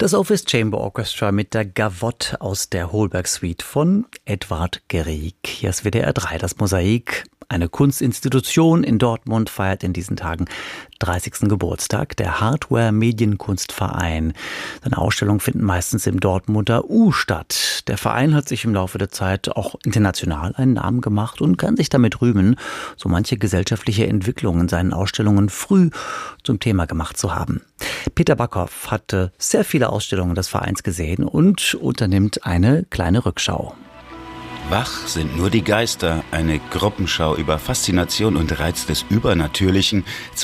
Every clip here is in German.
Das Office Chamber Orchestra mit der Gavotte aus der Holberg Suite von Edvard Grieg. Hier ist WDR 3, das Mosaik. Eine Kunstinstitution in Dortmund feiert in diesen Tagen 30. Geburtstag, der Hardware Medienkunstverein. Seine Ausstellungen finden meistens im Dortmunder U statt. Der Verein hat sich im Laufe der Zeit auch international einen Namen gemacht und kann sich damit rühmen, so manche gesellschaftliche Entwicklung in seinen Ausstellungen früh zum Thema gemacht zu haben. Peter Backhoff hatte sehr viele Ausstellungen des Vereins gesehen und unternimmt eine kleine Rückschau. Wach sind nur die Geister, eine Gruppenschau über Faszination und Reiz des Übernatürlichen.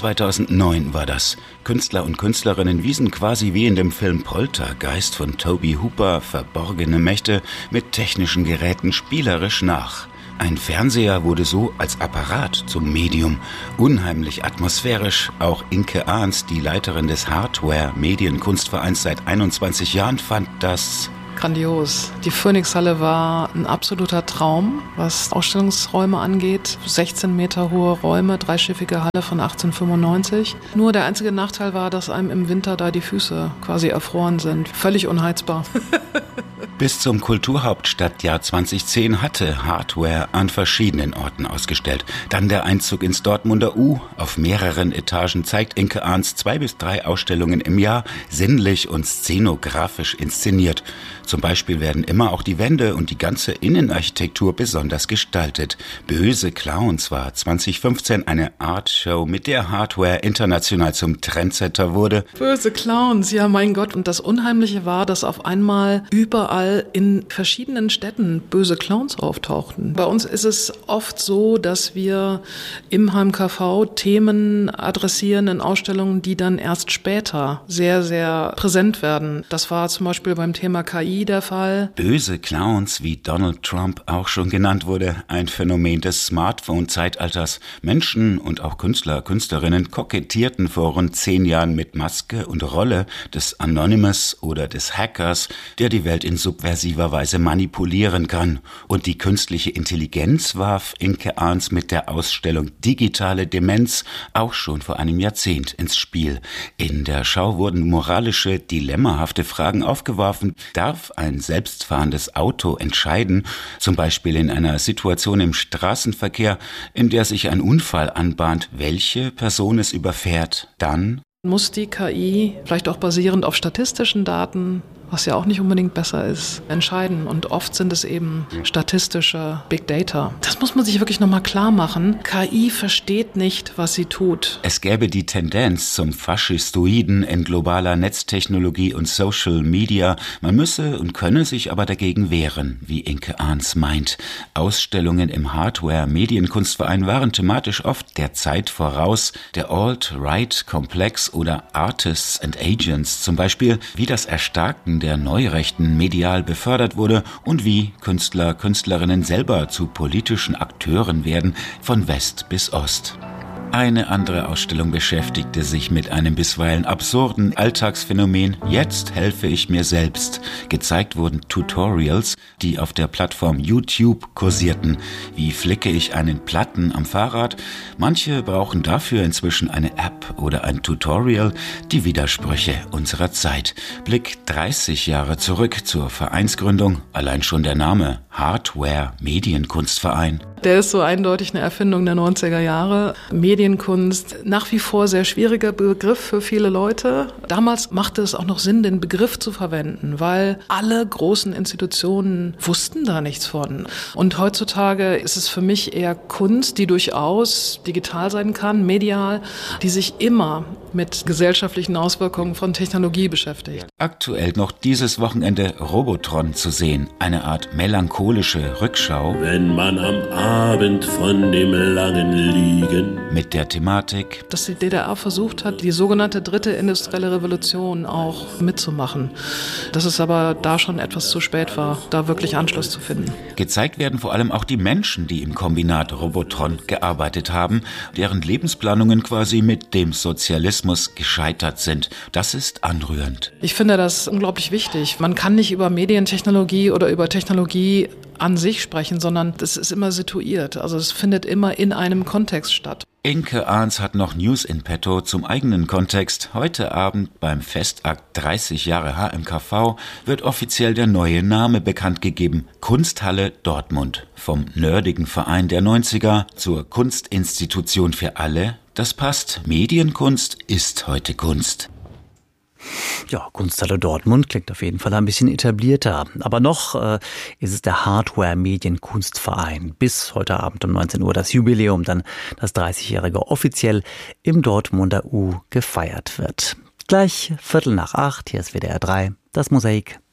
2009 war das. Künstler und Künstlerinnen wiesen quasi wie in dem Film Poltergeist von Toby Hooper verborgene Mächte mit technischen Geräten spielerisch nach. Ein Fernseher wurde so als Apparat zum Medium. Unheimlich atmosphärisch. Auch Inke Ahns, die Leiterin des Hardware Medienkunstvereins seit 21 Jahren, fand das grandios. Die Phoenixhalle war ein absoluter Traum, was Ausstellungsräume angeht. 16 Meter hohe Räume, dreischiffige Halle von 1895. Nur der einzige Nachteil war, dass einem im Winter da die Füße quasi erfroren sind. Völlig unheizbar. Bis zum Kulturhauptstadtjahr 2010 hatte Hardware an verschiedenen Orten ausgestellt. Dann der Einzug ins Dortmunder U. Auf mehreren Etagen zeigt Inke Ahns 2 bis 3 Ausstellungen im Jahr, sinnlich und szenografisch inszeniert. Zum Beispiel werden immer auch die Wände und die ganze Innenarchitektur besonders gestaltet. Böse Clowns war 2015 eine Artshow, mit der Hardware international zum Trendsetter wurde. Böse Clowns, ja mein Gott. Und das Unheimliche war, dass auf einmal überall in verschiedenen Städten böse Clowns auftauchten. Bei uns ist es oft so, dass wir im HMKV Themen adressieren in Ausstellungen, die dann erst später sehr, sehr präsent werden. Das war zum Beispiel beim Thema KI der Fall. Böse Clowns, wie Donald Trump auch schon genannt wurde, ein Phänomen des Smartphone-Zeitalters. Menschen und auch Künstler, Künstlerinnen kokettierten vor rund 10 Jahren mit Maske und Rolle des Anonymous oder des Hackers, der die Welt in subversiver Weise manipulieren kann. Und die künstliche Intelligenz warf Inke Ahns mit der Ausstellung Digitale Demenz auch schon vor einem Jahrzehnt ins Spiel. In der Schau wurden moralische, dilemmahafte Fragen aufgeworfen. Darf ein selbstfahrendes Auto entscheiden, zum Beispiel in einer Situation im Straßenverkehr, in der sich ein Unfall anbahnt, welche Person es überfährt? Dann muss die KI, vielleicht auch basierend auf statistischen Daten, was ja auch nicht unbedingt besser ist, entscheiden. Und oft sind es eben statistische Big Data. Das muss man sich wirklich nochmal klar machen. KI versteht nicht, was sie tut. Es gäbe die Tendenz zum Faschistoiden in globaler Netztechnologie und Social Media. Man müsse und könne sich aber dagegen wehren, wie Inke Ahns meint. Ausstellungen im Hardware-Medienkunstverein waren thematisch oft der Zeit voraus. Der Alt-Right-Komplex oder Artists and Agents zum Beispiel, wie das Erstarken der Neurechten medial befördert wurde und wie Künstler, Künstlerinnen selber zu politischen Akteuren werden, von West bis Ost. Eine andere Ausstellung beschäftigte sich mit einem bisweilen absurden Alltagsphänomen. Jetzt helfe ich mir selbst. Gezeigt wurden Tutorials, die auf der Plattform YouTube kursierten. Wie flicke ich einen Platten am Fahrrad? Manche brauchen dafür inzwischen eine App oder ein Tutorial. Die Widersprüche unserer Zeit. Blick 30 Jahre zurück zur Vereinsgründung. Allein schon der Name Hardware Medienkunstverein. Der ist so eindeutig eine Erfindung der 90er Jahre. Medienkunst, nach wie vor sehr schwieriger Begriff für viele Leute. Damals machte es auch noch Sinn, den Begriff zu verwenden, weil alle großen Institutionen wussten da nichts von. Und heutzutage ist es für mich eher Kunst, die durchaus digital sein kann, medial, die sich immer mit gesellschaftlichen Auswirkungen von Technologie beschäftigt. Aktuell noch dieses Wochenende Robotron zu sehen, eine Art melancholische Rückschau. Wenn man am Abend von dem langen Liegen mit der Thematik, dass die DDR versucht hat, die sogenannte dritte industrielle Revolution auch mitzumachen. Dass es aber da schon etwas zu spät war, da wirklich Anschluss zu finden. Gezeigt werden vor allem auch die Menschen, die im Kombinat Robotron gearbeitet haben, deren Lebensplanungen quasi mit dem Sozialismus gescheitert sind. Das ist anrührend. Ich finde das unglaublich wichtig. Man kann nicht über Medientechnologie oder über Technologie an sich sprechen, sondern das ist immer situiert. Also es findet immer in einem Kontext statt. Inke Ahns hat noch News in petto zum eigenen Kontext. Heute Abend beim Festakt 30 Jahre HMKV wird offiziell der neue Name bekannt gegeben. Kunsthalle Dortmund. Vom nerdigen Verein der 90er zur Kunstinstitution für alle. Das passt. Medienkunst ist heute Kunst. Ja, Kunsthalle Dortmund klingt auf jeden Fall ein bisschen etablierter. Aber noch ist es der Hardware-Medienkunstverein. Bis heute Abend um 19 Uhr das Jubiläum, dann das 30-jährige offiziell im Dortmunder U gefeiert wird. Gleich 7:45, hier ist WDR 3, das Mosaik.